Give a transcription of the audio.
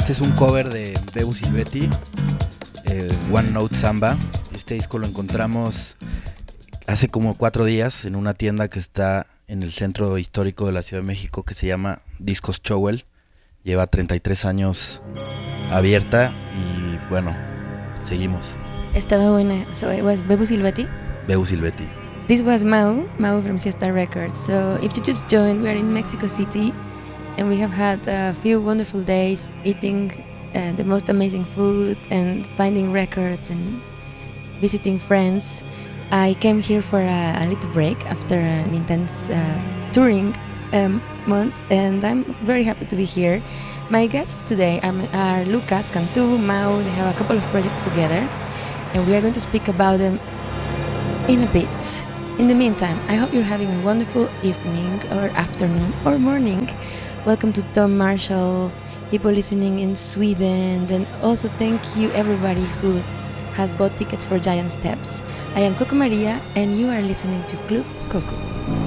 Este es un cover de Bebu Silvetti, One Note Samba. Este disco lo encontramos hace como 4 días en una tienda que está en el centro histórico de la Ciudad de México que se llama Discos Chowell. Lleva 33 años abierta y bueno, seguimos. Estaba buena. So it was Bebu Silvetti? Bebu Silvetti. This was Mau from Siesta Records. So if you just joined, we are in Mexico City and we have had a few wonderful days eating the most amazing food and finding records and visiting friends. I came here for a little break after an intense touring month, and I'm very happy to be here. My guests today are Lucas, Cantu, Mau. They have a couple of projects together, and we are going to speak about them in a bit. In the meantime, I hope you're having a wonderful evening or afternoon or morning. Welcome to Tom Marshall, people listening in Sweden, and also thank you everybody who has bought tickets for Giant Steps. I am Coco Maria, and you are listening to Club Coco.